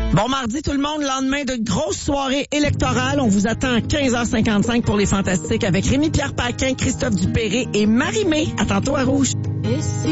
Bon mardi tout le monde, lendemain de grosse soirée électorale. On vous attend à 15h55 pour les Fantastiques avec Rémi-Pierre Paquin, Christophe Dupéré et Marie-Mé. À tantôt à Rouge.